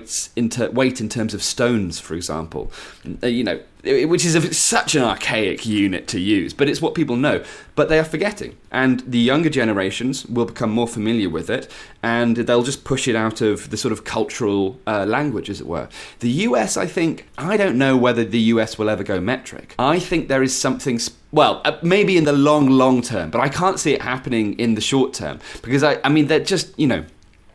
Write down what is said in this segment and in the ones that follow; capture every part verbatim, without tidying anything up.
weights in ter- weight in terms of stones, for example. Uh, you know, which is a, such an archaic unit to use, but it's what people know. But they are forgetting, and the younger generations will become more familiar with it, and they'll just push it out of the sort of cultural uh, language, as it were. The U S, I think, I don't know whether the U S will ever go metric. I think there is something, sp- well, uh, maybe in the long, long term, but I can't see it happening in the short term, because, I, I mean, they're just, you know,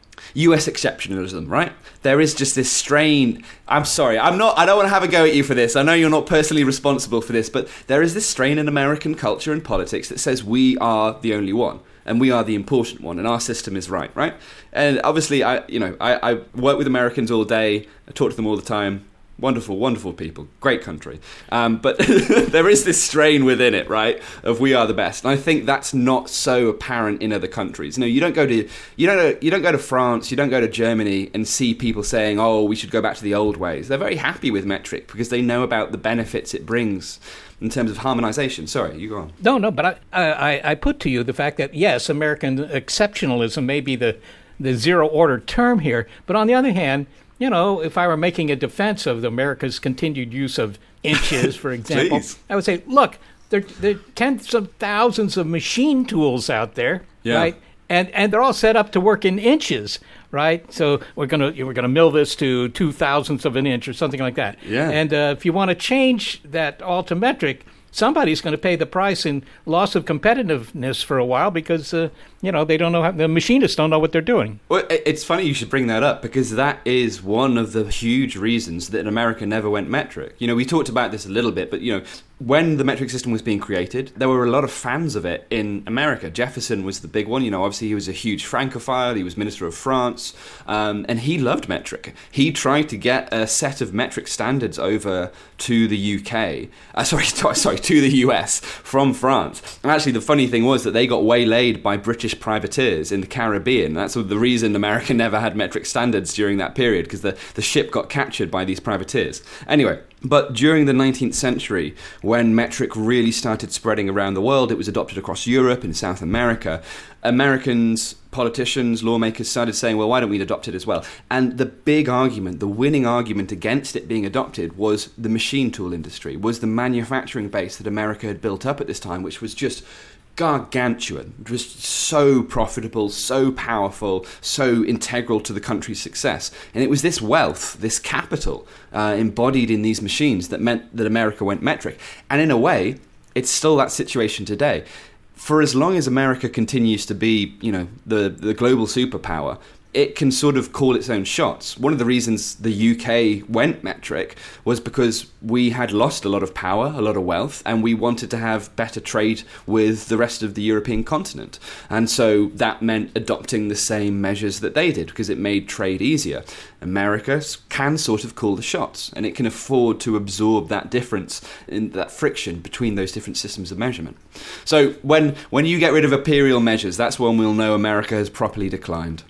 U S exceptionalism, right? There is just this strain. I'm sorry, I'm not, I don't want to have a go at you for this. I know you're not personally responsible for this, but there is this strain in American culture and politics that says we are the only one and we are the important one and our system is right, right? And obviously, I, you know, I, I work with Americans all day. I talk to them all the time. Wonderful, wonderful people. Great country. Um, but there is this strain within it, right, of we are the best. And I think that's not so apparent in other countries. You know, you don't go to you don't you don't go to France, you don't go to Germany and see people saying, "Oh, we should go back to the old ways." They're very happy with metric because they know about the benefits it brings in terms of harmonization. Sorry, you go on. No, no, but I I, I put to you the fact that yes, American exceptionalism may be the the zero order term here, but on the other hand, you know, if I were making a defense of America's continued use of inches, for example, I would say, look, there, there are tens of thousands of machine tools out there, yeah. right? And and they're all set up to work in inches, right? So we're gonna we're gonna mill this to two thousandths of an inch or something like that. Yeah. And uh, if you want to change that all to metric, somebody's going to pay the price in loss of competitiveness for a while because, uh, you know, they don't know how, the machinists don't know what they're doing. Well, it's funny you should bring that up because that is one of the huge reasons that America never went metric. You know, we talked about this a little bit, but, you know, when the metric system was being created, there were a lot of fans of it in America. Jefferson was the big one. You know, obviously he was a huge Francophile. He was Minister of France, um, and he loved metric. He tried to get a set of metric standards over to the U K. Uh, sorry, sorry, to the U S from France. And actually, the funny thing was that they got waylaid by British privateers in the Caribbean. That's the reason America never had metric standards during that period, because the, the ship got captured by these privateers. Anyway, but during the nineteenth century, when metric really started spreading around the world, it was adopted across Europe and South America. Americans, politicians, lawmakers started saying, well, why don't we adopt it as well? And the big argument, the winning argument against it being adopted was the machine tool industry, was the manufacturing base that America had built up at this time, which was just gargantuan, just so profitable, so powerful, so integral to the country's success. And it was this wealth, this capital uh, embodied in these machines that meant that America went metric. And in a way, it's still that situation today. For as long as America continues to be, you know, the, the global superpower, it can sort of call its own shots. One of the reasons the U K went metric was because we had lost a lot of power, a lot of wealth, and we wanted to have better trade with the rest of the European continent. And so that meant adopting the same measures that they did, because it made trade easier. America can sort of call the shots, and it can afford to absorb that difference, in that friction between those different systems of measurement. So when when you get rid of imperial measures, that's when we'll know America has properly declined.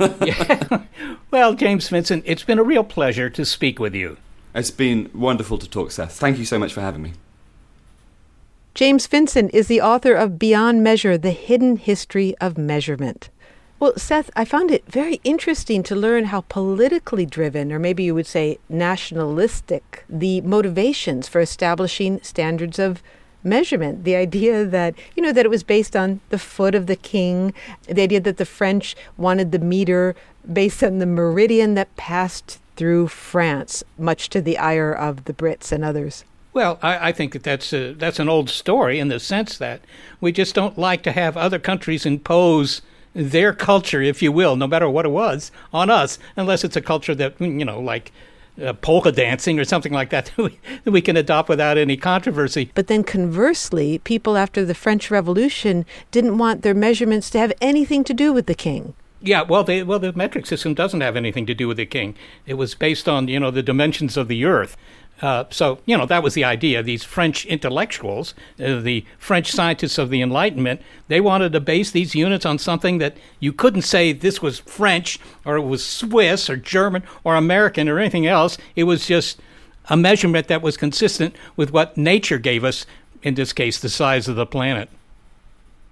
Yeah. Well, James Vincent, it's been a real pleasure to speak with you. It's been wonderful to talk, Seth. Thank you so much for having me. James Vincent is the author of Beyond Measure, The Hidden History of Measurement. Well, Seth, I found it very interesting to learn how politically driven, or maybe you would say nationalistic, the motivations for establishing standards of measurement. The idea that, you know, that it was based on the foot of the king, the idea that the French wanted the meter based on the meridian that passed through France, much to the ire of the Brits and others. Well, I, I think that that's, a, that's an old story in the sense that we just don't like to have other countries impose their culture, if you will, no matter what it was, on us, unless it's a culture that, you know, like Uh, polka dancing or something like that that we, that we can adopt without any controversy. But then conversely, people after the French Revolution didn't want their measurements to have anything to do with the king. Yeah, well, they, well, the metric system doesn't have anything to do with the king. It was based on, you know, the dimensions of the earth. Uh, so, you know, that was the idea. These French intellectuals, uh, the French scientists of the Enlightenment, they wanted to base these units on something that you couldn't say this was French or it was Swiss or German or American or anything else. It was just a measurement that was consistent with what nature gave us, in this case, the size of the planet.